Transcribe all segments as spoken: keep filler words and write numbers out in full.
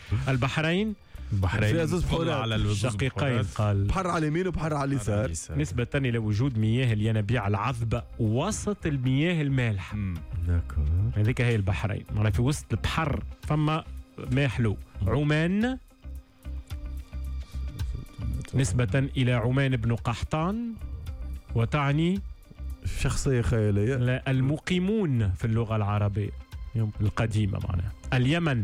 البحرين البحرين فيها زوز بحور على الشقيقين قال بحر على اليمين وبحر على اليسار نسبة إلى وجود مياه الينابيع العذبة وسط المياه المالحة. هذيك هي البحرين، معناها في وسط البحر فما ماء حلو. عمان نسبة إلى عمان بن قحطان وتعني شخصية خيالية. لا المقيمون في اللغة العربية القديمة معناها. اليمن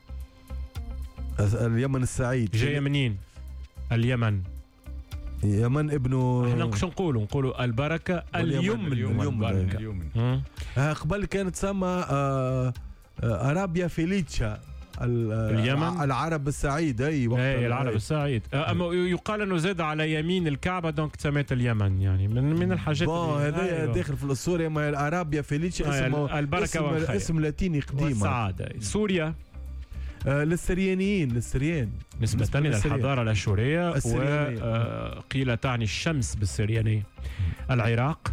اليمن السعيد جاية منين؟ اليمن يمن ابنه احنا شو نقولوا نقولوا البركة اليمن اليمن قبل كانت تسمى آه آه أرابيا فيليتشا اليمن العرب السعيد. اي اي العرب السعيد. اما يقال انه زاد على يمين الكعبه دونك سميت اليمن، يعني من من الحاجات هذا داخل في الاسطوره. ما الارابيا فيليتشا اسمه البركه اسم, والخير. اسم لاتيني قديم السعاده. سوريا آه للسريانيين للسريان نسبة إلى الحضارة الأشورية وقيل تعني الشمس بالسريانية. العراق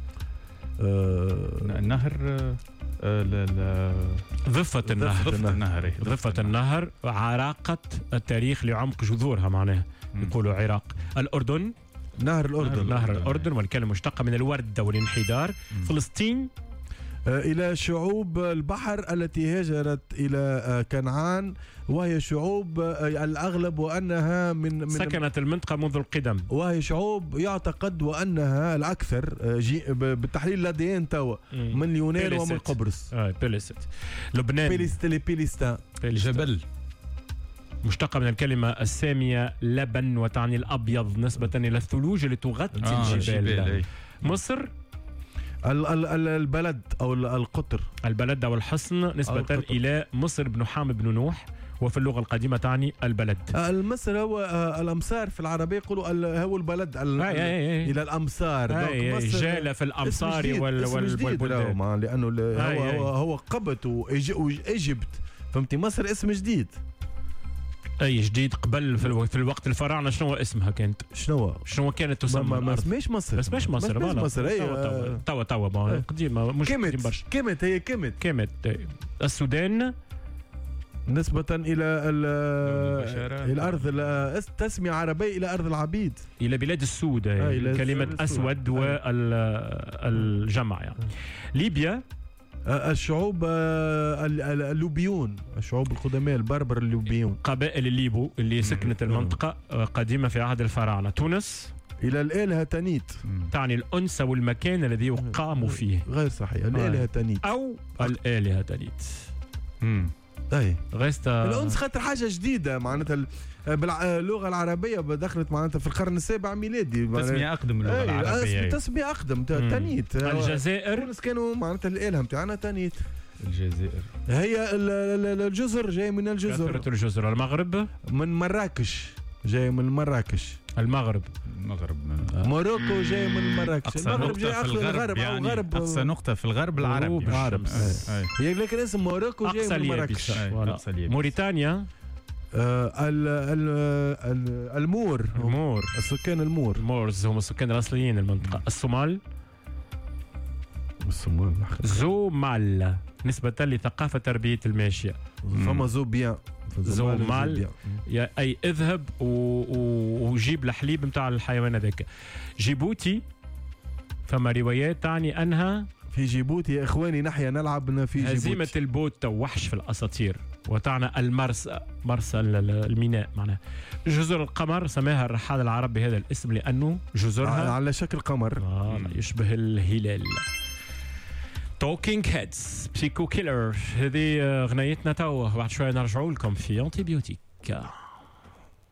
آه النهر آه ضفة النهر ضفة النهر ضفة النهر عراقة التاريخ لعمق جذورها معناها يقولوا عراق. الأردن نهر الأردن نهر الأردن والكلمة مشتقة من الوردة والانحدار. فلسطين إلى شعوب البحر التي هاجرت إلى كنعان، وهي شعوب الأغلب وأنها من, من سكنت المنطقة منذ القدم، وهي شعوب يعتقد وأنها الأكثر بالتحليل الأديان توا من اليونان ومن قبرص. آه بيليست. لبنان بيليستلي بيليستا جبل مشتقة من الكلمة السامية لبن وتعني الأبيض نسبة إلى الثلوج اللي تغطي آه الجبال. مصر البلد أو القطر البلد أو الحصن نسبة القطر. إلى مصر بن حام بن نوح، وفي اللغة القديمة تعني البلد. المصر هو الأمصار في العربية يقولوا هو البلد ال أي أي إلى الأمصار. جالة في الأمصار والبلدان لأنه هو, هو, هو قبط وإيجبت فهمتي. مصر اسم جديد. اي جديد قبل في الوقت الفراعنه شنو اسمها كانت؟ شنو شنو كانت تسمى؟ ما اسمهاش مصر. ما اسمهاش مصر. ما مصر هي توا توا قديمه مش كيمت كيمت هي كيمت كيمت. السودان نسبة إلى الأرض تسمية عربية إلى أرض العبيد، إلى بلاد السود. آه كلمة أسود والجمع يعني. ليبيا الشعوب اللوبيون، الشعوب القدماء البربر اللوبيون، قبائل الليبو اللي سكنت المنطقة قديمة في عهد الفراعنة. تونس إلى الآلهة تانيت تعني الأنس والمكان الذي يقام فيه. غير صحيح. الآلهة تانيت أو الآلهة تانيت. امم اي غيستا الأنس خاطر حاجة جديدة معناتها باللغة العربية دخلت معناتها في القرن السابع ميلادي. تسمية أقدم اللغة أي العربية. تسمية أقدم تانيت. الجزائر تونس كانوا معناتها الآلهة متاعنا تانيت. الجزائر هي الجزر جاي من الجزر. كثرة الجزر. المغرب من مراكش جاي من مراكش. المغرب المغرب موروكو جاي من مراكش. المغرب جاي في الغرب يعني غرب أقصى نقطة في الغرب العربي العرب. هي لكن اسم موروكو جاي من مراكش. موريتانيا آه ال ال المور المور السكان المور المورز هم السكان الأصليين المنطقة. الصومال الصومال زومال نسبة لثقافة تربية الماشية. فما زوبيان زومال يا أي اذهب وجيب الحليب متاع الحيوان هذاك. جيبوتي فما روايات تعني أنها في جيبوتي يا إخواني نحيا نلعب في جيبوتي. هزيمة البوت وحش في الأساطير وتعنى المرسى مرسى الميناء معناها. جزر القمر سماها الرحال العرب بهذا الاسم لأنه جزرها على شكل قمر آه يشبه الهلال. توكينج هيدز بسيكو كيلر هذه غنيتنا تو. بعد شوية نرجعوا لكم في أنتيبيوتيك.